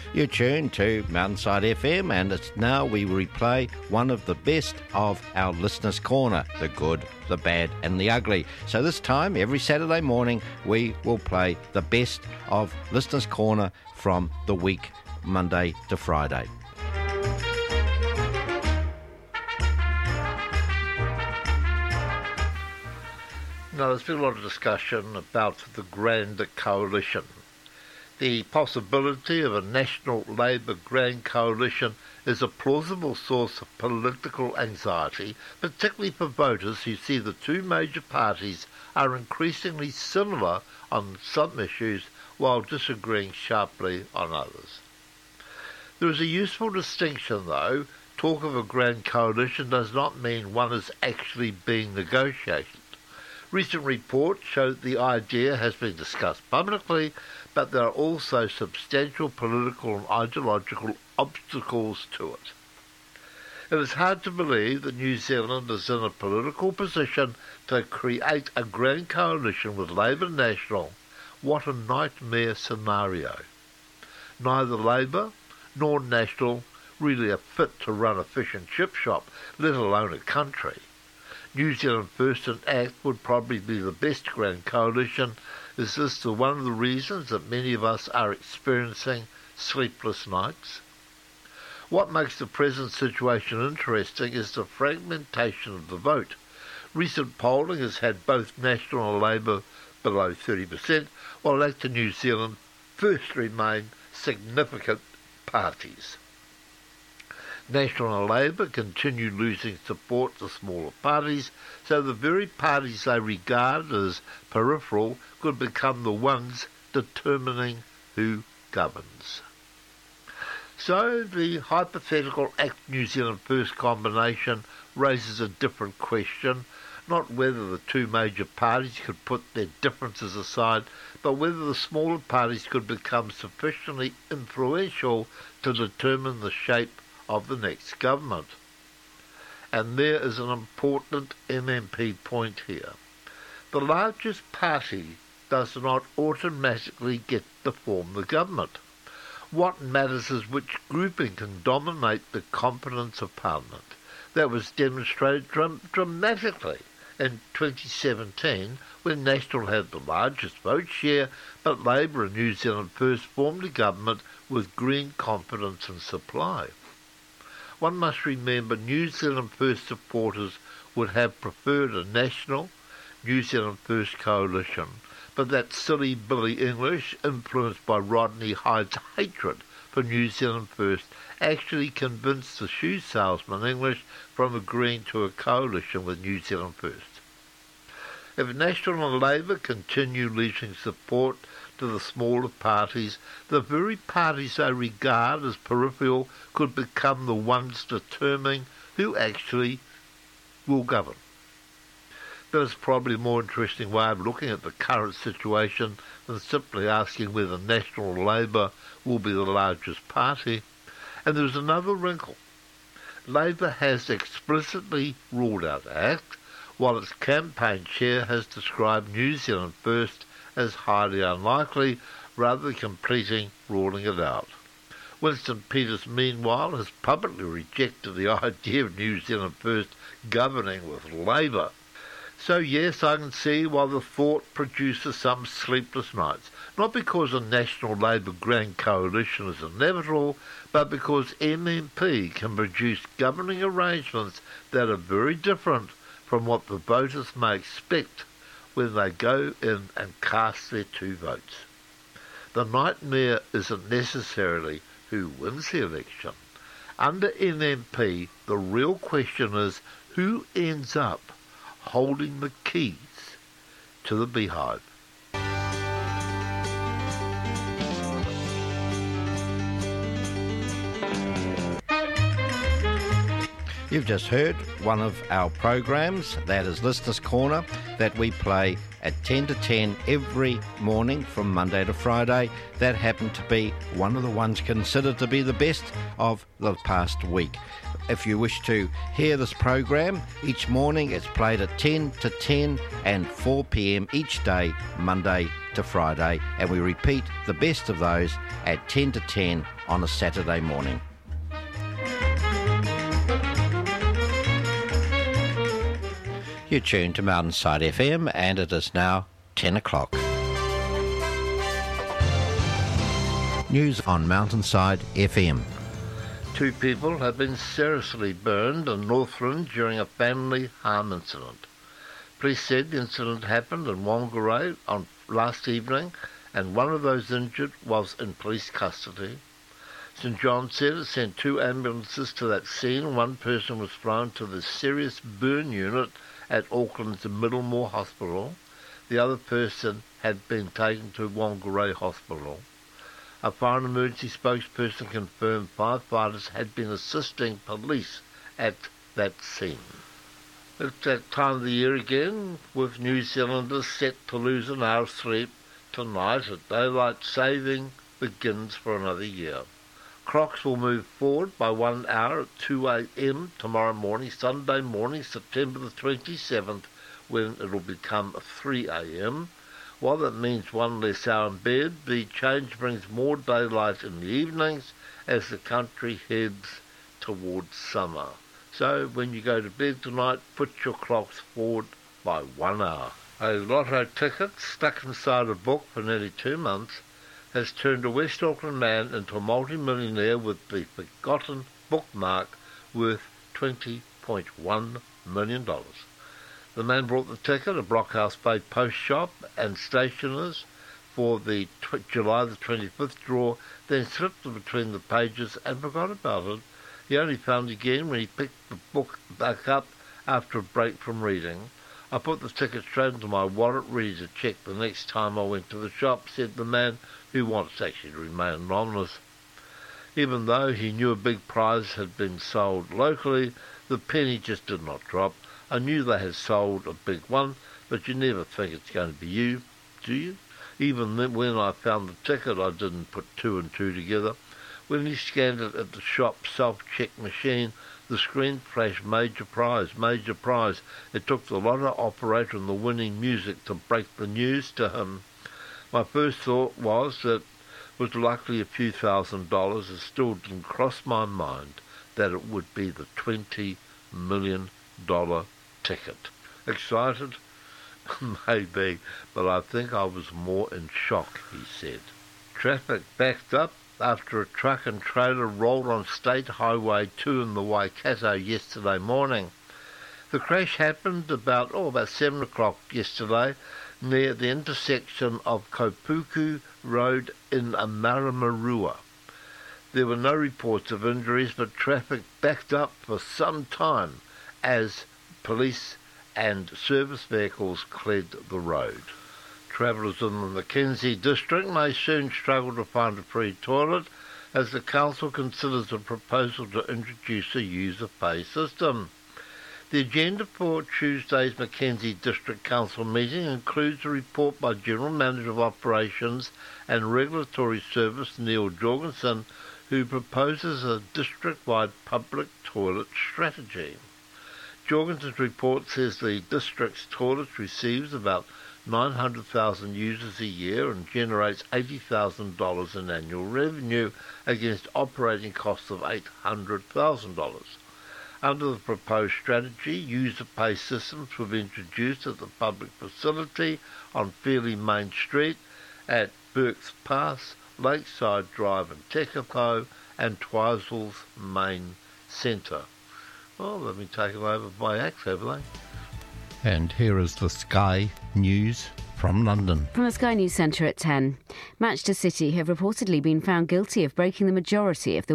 You tune to Mountainside FM, and it's now we replay one of the best of our Listeners' Corner, the good, the bad and the ugly. So this time, every Saturday morning, we will play the best of Listeners' Corner from the week, Monday to Friday. Now, there's been a lot of discussion about the Grand Coalition. The possibility of a National Labour Grand Coalition is a plausible source of political anxiety, particularly for voters who see the two major parties are increasingly similar on some issues while disagreeing sharply on others. There is a useful distinction, though. Talk of a Grand Coalition does not mean one is actually being negotiated. Recent reports show that the idea has been discussed publicly, but there are also substantial political and ideological obstacles to it. It is hard to believe that New Zealand is in a political position to create a grand coalition with Labour National. What a nightmare scenario. Neither Labour nor National really are fit to run a fish and chip shop, let alone a country. New Zealand First and ACT would probably be the best grand coalition. Is this one of the reasons that many of us are experiencing sleepless nights? What makes the present situation interesting is the fragmentation of the vote. Recent polling has had both National and Labour below 30%, while ACT and New Zealand First remain significant parties. National and Labour continue losing support to smaller parties, so the very parties they regard as peripheral could become the ones determining who governs. So the hypothetical ACT New Zealand First combination raises a different question, not whether the two major parties could put their differences aside, but whether the smaller parties could become sufficiently influential to determine the shape of the next government. And there is an important MMP point here. The largest party does not automatically get to form the government. What matters is which grouping can dominate the competence of Parliament. That was demonstrated dramatically in 2017 when National had the largest vote share, but Labour and New Zealand First formed a government with green confidence and supply. One must remember New Zealand First supporters would have preferred a National New Zealand First coalition, but that silly Billy English, influenced by Rodney Hyde's hatred for New Zealand First, actually convinced the shoe salesman English from agreeing to a coalition with New Zealand First. If National and Labour continue losing support to the smaller parties, the very parties they regard as peripheral could become the ones determining who actually will govern. That is probably a more interesting way of looking at the current situation than simply asking whether National Labour will be the largest party. And there's another wrinkle. Labour has explicitly ruled out ACT, while its campaign chair has described New Zealand First as highly unlikely, rather than completing ruling it out. Winston Peters, meanwhile, has publicly rejected the idea of New Zealand First governing with Labour. So yes, I can see why the thought produces some sleepless nights, not because a National Labour Grand Coalition is inevitable, but because MMP can produce governing arrangements that are very different from what the voters may expect when they go in and cast their two votes. The nightmare isn't necessarily who wins the election. Under MMP, the real question is who ends up holding the keys to the beehive. You've just heard one of our programs, that is Listeners' Corner, that we play at 10 to 10 every morning from Monday to Friday. That happened to be one of the ones considered to be the best of the past week. If you wish to hear this program, each morning it's played at 10 to 10 and 4 p.m. each day, Monday to Friday, and we repeat the best of those at 10 to 10 on a Saturday morning. You're tuned to Mountainside FM, and it is now 10 o'clock. News on Mountainside FM. 2 people have been seriously burned in Northland during a family harm incident. Police said the incident happened in Whangarei on last evening, and one of those injured was in police custody. St John said it sent 2 ambulances to that scene. One person was flown to the serious burn unit at Auckland's Middlemore Hospital. The other person had been taken to Whangarei Hospital. A fire and emergency spokesperson confirmed firefighters had been assisting police at that scene. It's that time of the year again, with New Zealanders set to lose an hour's sleep tonight as daylight saving begins for another year. Clocks will move forward by 1 hour at 2 a.m. tomorrow morning, Sunday morning, September the 27th, when it will become 3 a.m. While that means 1 less hour in bed, the change brings more daylight in the evenings as the country heads towards summer. So when you go to bed tonight, put your clocks forward by 1 hour. A lotto ticket stuck inside a book for nearly 2 months has turned a West Auckland man into a multi-millionaire with the forgotten bookmark worth $20.1 million. The man brought the ticket, a Blockhouse Bay post shop and stationers, for the July the 25th draw, then slipped it between the pages and forgot about it. He only found it again when he picked the book back up after a break from reading. I put the ticket straight into my wallet, ready to check the next time I went to the shop, said the man, who wants actually to remain anonymous. Even though he knew a big prize had been sold locally, the penny just did not drop. I knew they had sold a big one, but you never think it's going to be you, do you? Even then, when I found the ticket, I didn't put 2 and 2 together. When he scanned it at the shop self-check machine, the screen flashed major prize, major prize. It took the lotto operator and the winning music to break the news to him. My first thought was that with likely a few $1,000s, it still didn't cross my mind that it would be the $20 million ticket. Excited? Maybe, but I think I was more in shock, he said. Traffic backed up after a truck and trailer rolled on State Highway 2 in the Waikato yesterday morning. The crash happened about 7 o'clock yesterday near the intersection of Kopuku Road in Maramarua. There were no reports of injuries, but traffic backed up for some time as police and service vehicles cleared the road. Travellers in the Mackenzie district may soon struggle to find a free toilet as the council considers a proposal to introduce a user pay system. The agenda for Tuesday's Mackenzie District Council meeting includes a report by General Manager of Operations and Regulatory Service Neil Jorgensen, who proposes a district-wide public toilet strategy. Jorgensen's report says the district's toilets receives about 900,000 users a year and generates $80,000 in annual revenue against operating costs of $800,000. Under the proposed strategy, user pay systems will be introduced at the public facility on Fairley Main Street, at Burke's Pass, Lakeside Drive in Tekapo, and Twisel's Main Centre. Well, they've been taken over by Axe, haven't they? And here is the Sky News from London. From the Sky News Centre at 10. Manchester City have reportedly been found guilty of breaking the majority of the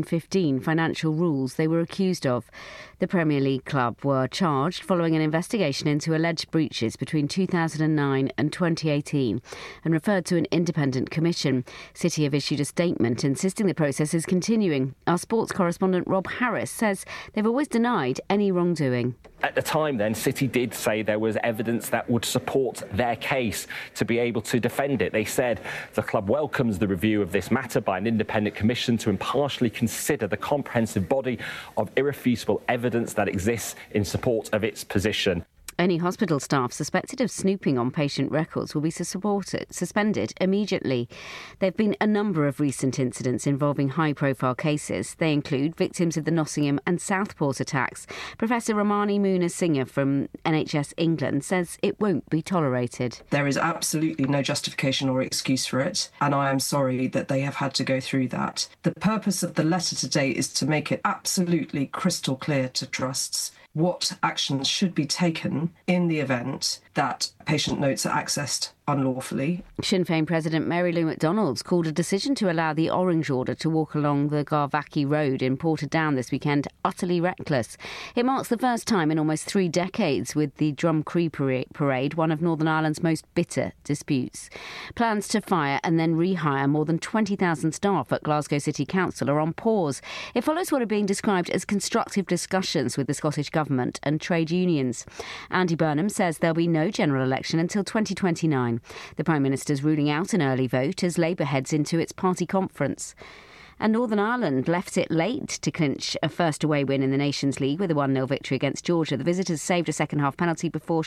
115 financial rules they were accused of. The Premier League club were charged following an investigation into alleged breaches between 2009 and 2018 and referred to an independent commission. City have issued a statement insisting the process is continuing. Our sports correspondent Rob Harris says they've always denied any wrongdoing. At the time then, City did say there was evidence that would support their case to be able to defend it. They said the club welcomes the review of this matter by an independent commission to impartially consider the comprehensive body of irrefutable evidence that exists in support of its position. Any hospital staff suspected of snooping on patient records will be suspended immediately. There have been a number of recent incidents involving high-profile cases. They include victims of the Nottingham and Southport attacks. Professor Ramani Munasinghe from NHS England says it won't be tolerated. There is absolutely no justification or excuse for it, and I am sorry that they have had to go through that. The purpose of the letter today is to make it absolutely crystal clear to trusts what actions should be taken in the event that patient notes are accessed unlawfully. Sinn Féin President Mary Lou McDonald's called a decision to allow the Orange Order to walk along the Garvackie Road in Portadown this weekend utterly reckless. It marks the first time in almost 3 decades with the Drumcree Parade, one of Northern Ireland's most bitter disputes. Plans to fire and then rehire more than 20,000 staff at Glasgow City Council are on pause. It follows what are being described as constructive discussions with the Scottish Government and trade unions. Andy Burnham says there'll be no general election until 2029. The Prime Minister's ruling out an early vote as Labour heads into its party conference. And Northern Ireland left it late to clinch a first away win in the Nations League with a 1-0 victory against Georgia. The visitors saved a second-half penalty before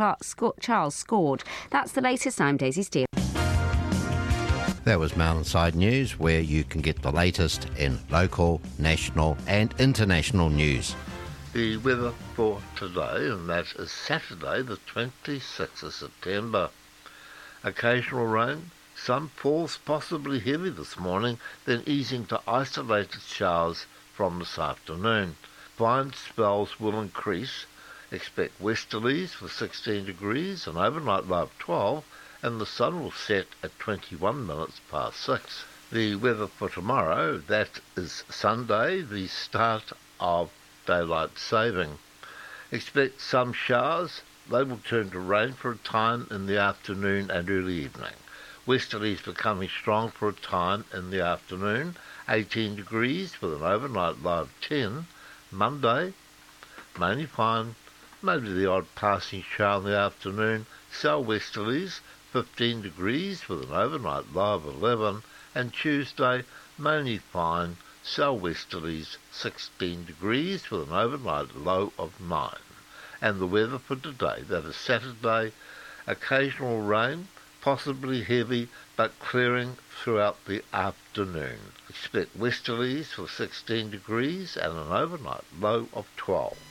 Charles scored. That's the latest. I'm Daisy Steele. That was Mountainside News, where you can get the latest in local, national and international news. The weather for today, and that is Saturday the 26th of September. Occasional rain, some falls possibly heavy this morning, then easing to isolated showers from this afternoon. Fine spells will increase. Expect westerlies for 16 degrees, an overnight low of 12, and the sun will set at 21 minutes past 6. The weather for tomorrow, that is Sunday, the start of daylight saving. Expect some showers. They will turn to rain for a time in the afternoon and early evening. Westerlies becoming strong for a time in the afternoon. 18 degrees with an overnight low of 10. Monday, mainly fine, maybe the odd passing shower in the afternoon. Southwesterlies, 15 degrees with an overnight low of 11. And Tuesday, mainly fine, southwesterlies 16 degrees with an overnight low of 9. And the weather for today, that is Saturday, occasional rain, possibly heavy, but clearing throughout the afternoon. Expect westerlies for 16 degrees and an overnight low of 12.